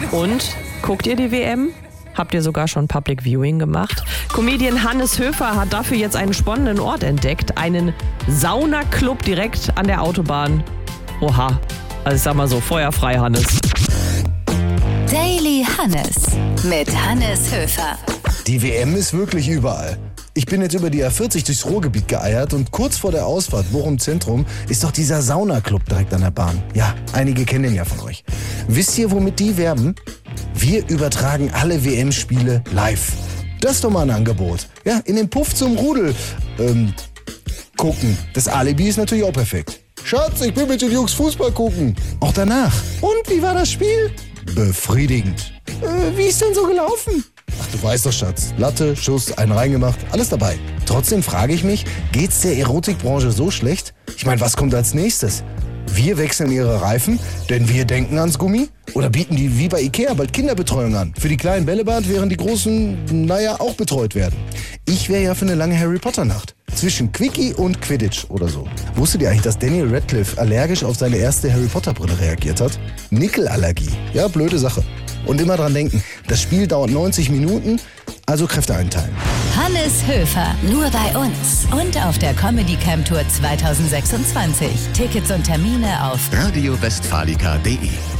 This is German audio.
Und, guckt ihr die WM? Habt ihr sogar schon Public Viewing gemacht? Comedian Hannes Höfer hat dafür jetzt einen spannenden Ort entdeckt. Einen Saunaclub direkt an der Autobahn. Oha, also ich sag mal so, feuerfrei, Hannes. Daily Hannes mit Hannes Höfer. Die WM ist wirklich überall. Ich bin jetzt über die A40 durchs Ruhrgebiet geeiert und kurz vor der Ausfahrt Bochum Zentrum ist doch dieser Saunaclub direkt an der Bahn. Ja, einige kennen den ja von euch. Wisst ihr, womit die werben? Wir übertragen alle WM-Spiele live. Das ist doch mal ein Angebot. Ja, in den Puff zum Rudel gucken. Das Alibi ist natürlich auch perfekt. Schatz, ich bin mit den Jungs Fußball gucken. Auch danach. Und, wie war das Spiel? Befriedigend. Wie ist denn so gelaufen? Ach, du weißt doch, Schatz. Latte, Schuss, einen reingemacht, alles dabei. Trotzdem frage ich mich, geht's der Erotikbranche so schlecht? Ich meine, was kommt als nächstes? Wir wechseln ihre Reifen, denn wir denken ans Gummi? Oder bieten die wie bei Ikea bald Kinderbetreuung an? Für die kleinen Bällebad, während die großen, auch betreut werden. Ich wäre ja für eine lange Harry-Potter-Nacht. Zwischen Quickie und Quidditch oder so. Wusstet ihr eigentlich, dass Daniel Radcliffe allergisch auf seine erste Harry-Potter-Brille reagiert hat? Nickelallergie. Ja, blöde Sache. Und immer dran denken, das Spiel dauert 90 Minuten, also Kräfte einteilen. Hannes Höfer, nur bei uns und auf der Comedy Camp Tour 2026. Tickets und Termine auf radiowestfalica.de